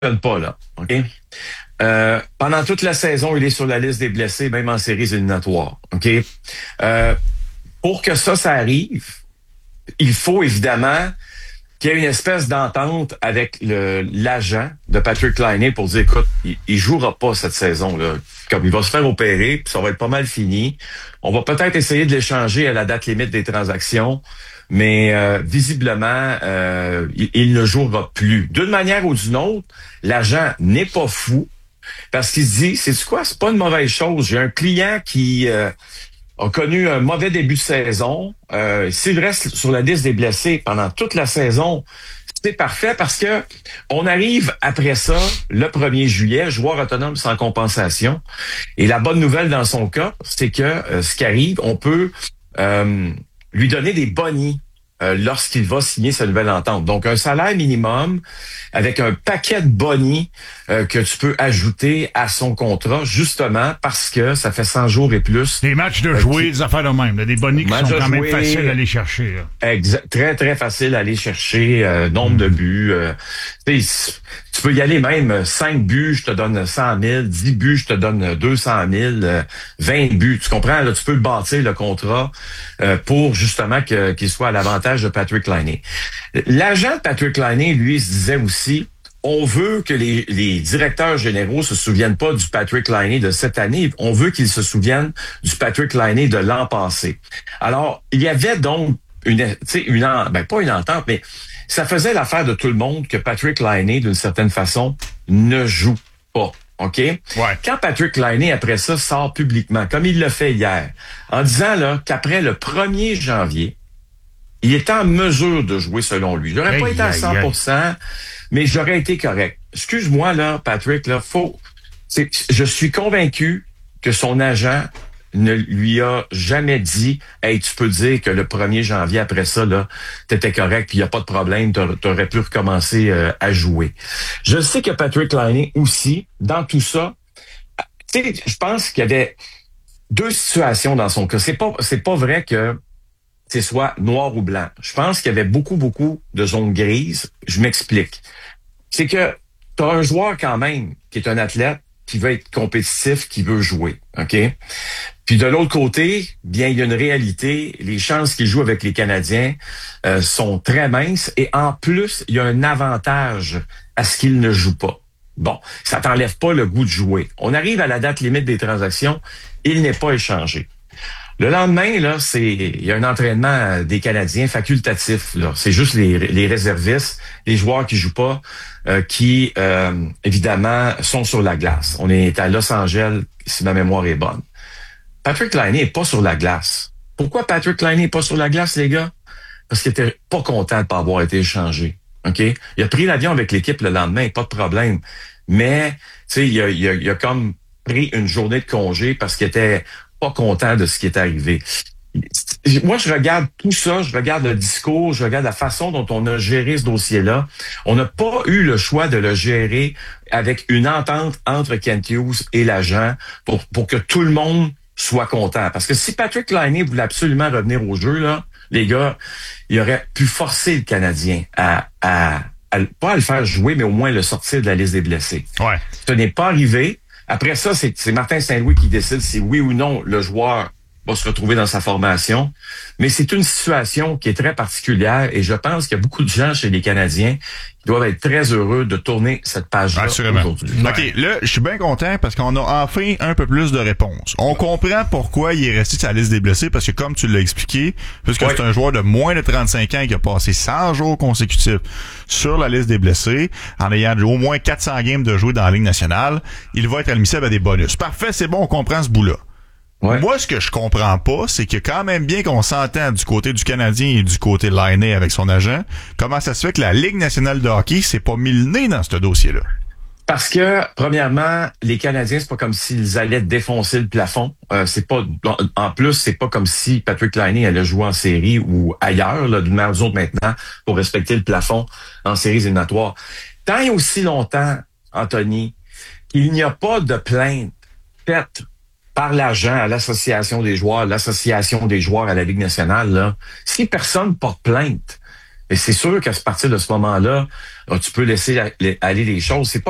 fonctionne pas, là. OK? Pendant toute la saison, il est sur la liste des blessés, même en séries éliminatoires. OK? Pour que ça arrive, il faut évidemment qu'il y ait une espèce d'entente avec l'agent de Patrik Laine pour dire, écoute, il jouera pas cette saison-là. Comme il va se faire opérer, puis ça va être pas mal fini. On va peut-être essayer de l'échanger à la date limite des transactions, mais visiblement, il ne jouera plus. D'une manière ou d'une autre, l'agent n'est pas fou parce qu'il se dit, c'est quoi, c'est pas une mauvaise chose. J'ai un client qui a connu un mauvais début de saison. S'il reste sur la liste des blessés pendant toute la saison, c'est parfait parce que on arrive après ça, le 1er juillet, joueur autonome sans compensation. Et la bonne nouvelle dans son cas, c'est que ce qui arrive, on peut lui donner des bonnies lorsqu'il va signer sa nouvelle entente. Donc, un salaire minimum avec un paquet de bonnies que tu peux ajouter à son contrat, justement parce que ça fait 100 jours et plus. Des matchs de jouer, des affaires de même, des bonnies qui sont quand même faciles à aller chercher. Très, très facile à aller chercher. Nombre de buts. Tu peux y aller même 5 buts, je te donne 100 000. 10 buts, je te donne 200 000. 20 buts. Tu comprends? Là, tu peux bâtir le contrat pour justement qu'il soit à l'avantage de Patrik Laine. L'agent de Patrik Laine, lui, se disait aussi, on veut que les directeurs généraux se souviennent pas du Patrik Laine de cette année. On veut qu'ils se souviennent du Patrik Laine de l'an passé. Alors, il y avait donc pas une entente, mais ça faisait l'affaire de tout le monde que Patrik Laine, d'une certaine façon, ne joue pas. OK? Ouais. Quand Patrik Laine, après ça, sort publiquement, comme il l'a fait hier, en disant là qu'après le 1er janvier, il est en mesure de jouer selon lui. J'aurais pas été à 100%, mais j'aurais été correct. Excuse-moi, là, Patrik, là, je suis convaincu que son agent ne lui a jamais dit, hey, tu peux dire que le 1er janvier, après ça, là, t'étais correct, puis il n'y a pas de problème, t'aurais pu recommencer à jouer. Je sais que Patrik Laine aussi, dans tout ça, tu sais, je pense qu'il y avait deux situations dans son cas. C'est pas vrai que c'est soit noir ou blanc. Je pense qu'il y avait beaucoup de zones grises. Je m'explique. C'est que tu as un joueur quand même qui est un athlète, qui veut être compétitif, qui veut jouer. OK? Puis de l'autre côté, bien, il y a une réalité. Les chances qu'il joue avec les Canadiens sont très minces. Et en plus, il y a un avantage à ce qu'il ne joue pas. Bon, ça t'enlève pas le goût de jouer. On arrive à la date limite des transactions. Il n'est pas échangé. Le lendemain, là, il y a un entraînement des Canadiens facultatif. Là, c'est juste les réservistes, les joueurs qui jouent pas, qui évidemment sont sur la glace. On est à Los Angeles, si ma mémoire est bonne. Patrik Laine est pas sur la glace. Pourquoi Patrik Laine est pas sur la glace, les gars? Parce qu'il était pas content de pas avoir été échangé. OK? Il a pris l'avion avec l'équipe le lendemain, pas de problème. Mais, tu sais, il a comme pris une journée de congé parce qu'il était pas content de ce qui est arrivé. Moi, je regarde tout ça, je regarde le discours, je regarde la façon dont on a géré ce dossier-là. On n'a pas eu le choix de le gérer avec une entente entre Kent Hughes et l'agent pour que tout le monde soit content. Parce que si Patrik Laine voulait absolument revenir au jeu, là, les gars, il aurait pu forcer le Canadien à pas à le faire jouer, mais au moins le sortir de la liste des blessés. Ouais. Ce n'est pas arrivé. Après ça, c'est Martin Saint-Louis qui décide si oui ou non le joueur va se retrouver dans sa formation. Mais c'est une situation qui est très particulière et je pense qu'il y a beaucoup de gens chez les Canadiens qui doivent être très heureux de tourner cette page-là aujourd'hui. OK, là, je suis bien content parce qu'on a enfin un peu plus de réponses. On comprend pourquoi il est resté sur la liste des blessés parce que comme tu l'as expliqué, puisque c'est un joueur de moins de 35 ans qui a passé 100 jours consécutifs sur la liste des blessés, en ayant au moins 400 games de jouer dans la Ligue nationale, il va être admissible à des bonus. Parfait, c'est bon, on comprend ce bout-là. Ouais. Moi, ce que je comprends pas, c'est que quand même bien qu'on s'entend du côté du Canadien et du côté de Laine avec son agent, comment ça se fait que la Ligue nationale de hockey s'est pas mis le nez dans ce dossier-là? Parce que, premièrement, les Canadiens, c'est pas comme s'ils allaient défoncer le plafond. En plus, c'est pas comme si Patrik Laine allait jouer en série ou ailleurs, là, d'une manière ou d'une autre maintenant, pour respecter le plafond en séries éliminatoires. Tant et aussi longtemps, Anthony, il n'y a pas de plainte faite par l'agent à l'association des joueurs à la Ligue nationale, là, si personne porte plainte, et c'est sûr qu'à partir de ce moment-là, tu peux laisser aller les choses. C'est pas